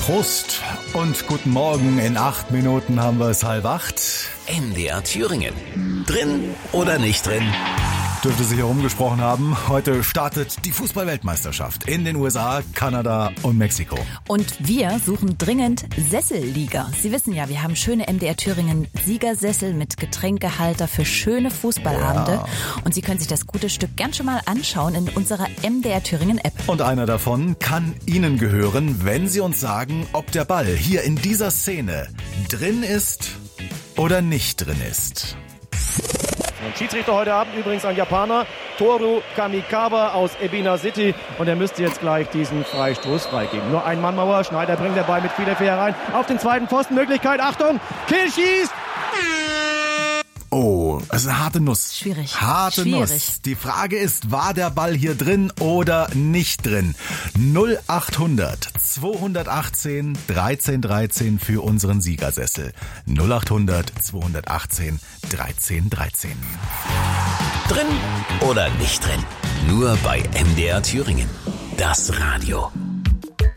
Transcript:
Prost und guten Morgen. In 8 Minuten haben wir es 7:30. MDR Thüringen. Drin oder nicht drin? Dürfte sich herumgesprochen haben. Heute startet die Fußball-Weltmeisterschaft in den USA, Kanada und Mexiko. Und wir suchen dringend Sessellieger. Sie wissen ja, wir haben schöne MDR Thüringen Siegersessel mit Getränkehalter für schöne Fußballabende. Ja. Und Sie können sich das gute Stück gern schon mal anschauen in unserer MDR Thüringen App. Und einer davon kann Ihnen gehören, wenn Sie uns sagen, ob der Ball hier in dieser Szene drin ist oder nicht drin ist. Und Schiedsrichter heute Abend übrigens ein Japaner, Toru Kamikawa aus Ebina City. Und er müsste jetzt gleich diesen Freistoß freigeben. Nur ein Mannmauer, Schneider bringt den Ball mit viel Effet herein. Auf den zweiten Pfosten, Möglichkeit, Achtung, Kiel schießt! Oh, es ist eine harte Nuss. Schwierig. Harte Nuss. Die Frage ist, war der Ball hier drin oder nicht drin? 0800 218 1313 für unseren Siegersessel. 0800 218 1313. Drin oder nicht drin? Nur bei MDR Thüringen. Das Radio.